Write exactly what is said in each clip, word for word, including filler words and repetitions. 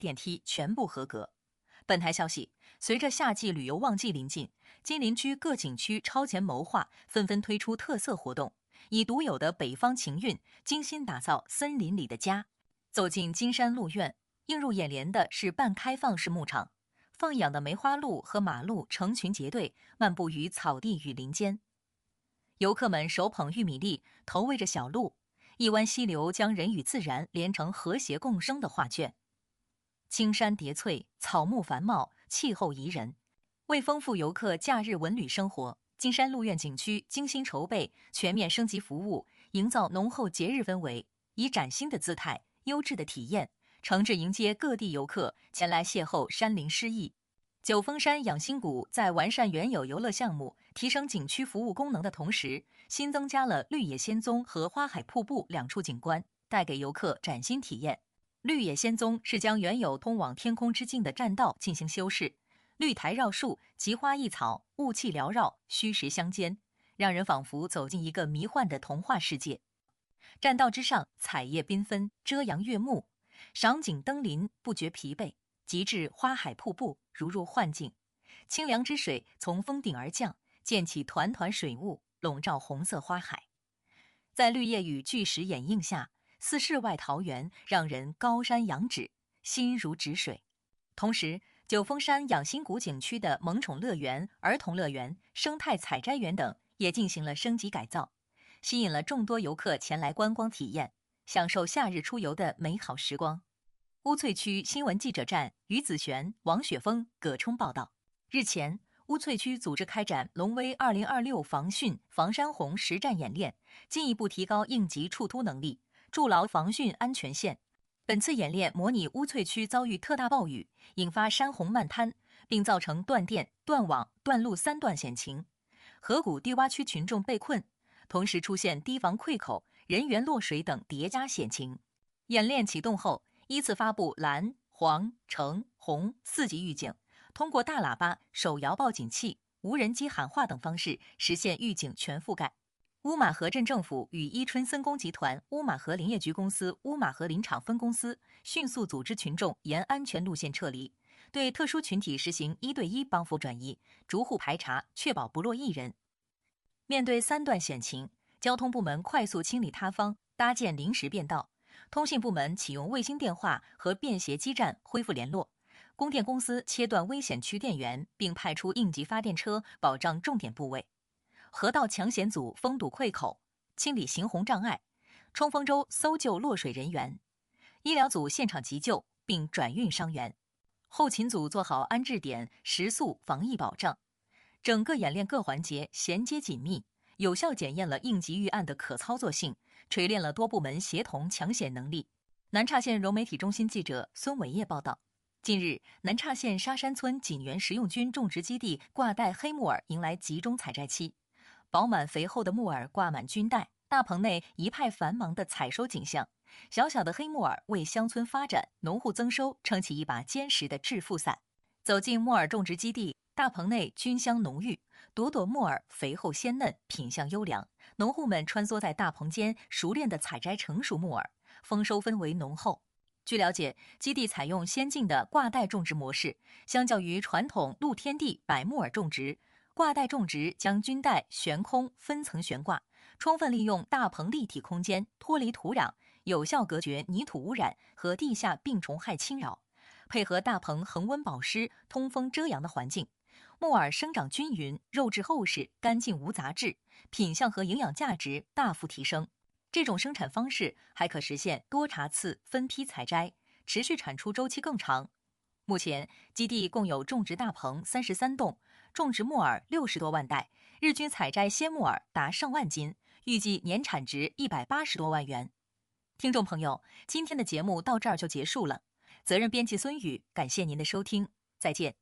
电梯全部合格。本台消息，随着夏季旅游旺季临近，金陵区各景区超前谋划，纷纷推出特色活动，以独有的北方情韵，精心打造森林里的家。走进金山鹿苑，映入眼帘的是半开放式牧场，放养的梅花鹿和马鹿成群结队漫步于草地与林间。游客们手捧玉米粒，投喂着小鹿，一湾溪流将人与自然连成和谐共生的画卷。青山叠翠，草木繁茂，气候宜人。为丰富游客假日文旅生活，金山鹿苑景区精心筹备，全面升级服务，营造浓厚节日氛围，以崭新的姿态、优质的体验，诚挚迎接各地游客前来邂逅山林诗意。九峰山养心谷在完善原有游乐项目、提升景区服务功能的同时，新增加了绿野仙踪和花海瀑布两处景观，带给游客崭新体验。绿野仙踪是将原有通往天空之境的栈道进行修饰，绿苔绕树，奇花异草，雾气缭绕，虚实相间，让人仿佛走进一个迷幻的童话世界。栈道之上，彩叶缤纷，遮阳悦目，赏景登临，不觉疲惫。极致花海瀑布如入幻境，清凉之水从峰顶而降，溅起团团水雾，笼罩红色花海。在绿叶与巨石掩映下，似世外桃源，让人高山仰止，心如止水。同时，九峰山养心谷景区的萌宠乐园、儿童乐园、生态采摘园等也进行了升级改造，吸引了众多游客前来观光体验，享受夏日出游的美好时光。乌翠区新闻记者站于子璇、王雪峰、葛冲报道。日前，乌翠区组织开展龙威二零二六防汛防山洪实战演练，进一步提高应急处突能力，筑牢防汛安全线。本次演练模拟乌翠区遭遇特大暴雨，引发山洪漫滩，并造成断电、断网、断路三段险情。河谷低洼区群众被困，同时出现堤防溃口、人员落水等叠加险情。演练启动后，依次发布蓝、黄、橙、红四级预警，通过大喇叭、手摇报警器、无人机喊话等方式实现预警全覆盖。乌马河镇政府与伊春森工集团、乌马河林业局公司乌马河林场分公司迅速组织群众沿安全路线撤离，对特殊群体实行一对一帮扶转移，逐户排查，确保不落一人。面对三段险情，交通部门快速清理塌方，搭建临时便道。通信部门启用卫星电话和便携基站恢复联络，供电公司切断危险区电源，并派出应急发电车保障重点部位。河道抢险组封堵溃口，清理行洪障碍，冲锋舟搜救落水人员。医疗组现场急救并转运伤员，后勤组做好安置点食宿防疫保障。整个演练各环节衔接紧密，有效检验了应急预案的可操作性，锤炼了多部门协同抢险能力。南岔县融媒体中心记者孙伟业报道，近日，南岔县沙山村锦源食用菌种植基地挂带黑木耳迎来集中采摘期，饱满肥厚的木耳挂满菌袋，大棚内一派繁忙的采收景象。小小的黑木耳为乡村发展、农户增收撑起一把坚实的致富伞。走进木耳种植基地，大棚内菌香浓郁，朵朵木耳肥厚鲜嫩，品相优良。农户们穿梭在大棚间，熟练地采摘成熟木耳，丰收氛围浓厚。据了解，基地采用先进的挂带种植模式，相较于传统露天地柏木耳种植，挂带种植将菌带悬空分层悬挂，充分利用大棚立体空间，脱离土壤，有效隔绝泥土污染和地下病虫害侵扰，配合大棚恒温保湿、通风遮阳的环境，木耳生长均匀，肉质厚实，干净无杂质，品相和营养价值大幅提升。这种生产方式还可实现多茬次分批采摘，持续产出周期更长。目前，基地共有种植大棚三十三栋，种植木耳六十多万袋，日均采摘鲜木耳达上万斤，预计年产值一百八十多万元。听众朋友，今天的节目到这儿就结束了。责任编辑孙宇，感谢您的收听，再见。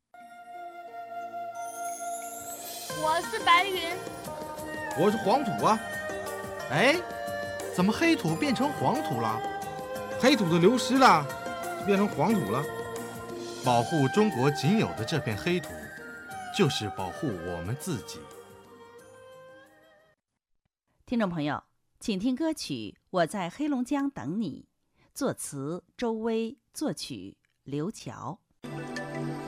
我是白云， 我是黄土啊。哎，怎么黑土变成黄土了？黑土都流失了，变成黄土了。保护中国仅有的这片黑土，就是保护我们自己。 听众朋友，请听歌曲《我在黑龙江等你》，作词周薇，作曲刘桥。